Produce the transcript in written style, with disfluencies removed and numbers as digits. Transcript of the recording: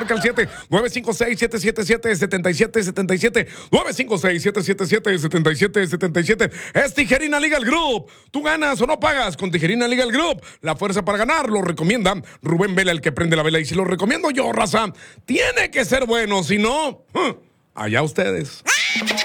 marca el 7-956-777-7777. 956-777-7777. Es Tijerina Legal Group. Tú ganas o no pagas con Tijerina Legal Group. La fuerza para ganar lo recomienda Rubén Vela, el que prende la vela. Y si lo recomiendo yo, raza, tiene que ser bueno. Si no, allá ustedes.